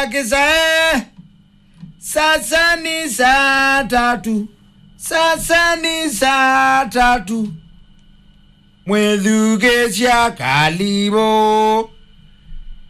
kisae sasa ni saa tatu mwethuke cia kalibo